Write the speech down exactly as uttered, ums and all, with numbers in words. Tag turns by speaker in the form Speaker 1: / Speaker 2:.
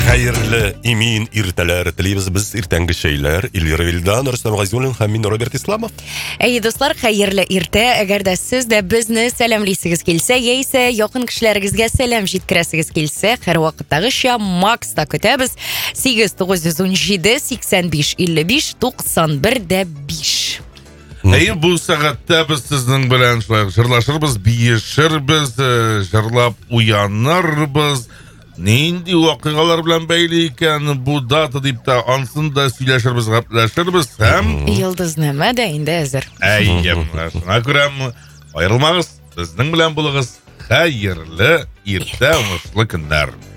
Speaker 1: Хәерле имин иртәләр телибез без иртәнге шәйләр Эльвира Вилдан, Рөстәм Газиуллин һәм мин Роберт Исламов.
Speaker 2: Әйе дуслар, хәерле иртә. Әгәр дә сез дә безне сәламлисегез килсә, яисә якын кешеләрегезгә сәлам җиткерәсегез килсә, һәр вакыттагыча Макста көтәбез. сигез тугыз йөз ун җиде сиксән биш илле биш туксан бер дә биш.
Speaker 3: Әйе, бу сәгатьтә без сезнең белән шулай җырлашырбыз, биешербез, җырлап уянырбыз. Нинди вакыйгалар белән бәйле икән бу дата дип та ансын да сөйләшербез, гәпләшербез һәм
Speaker 2: Йолдызнамә дә инде әзер.
Speaker 3: әйе, шуңа күрә аерылмагыз, безнең белән булыгыз. Хәерле иртә, уңышлы көннәр.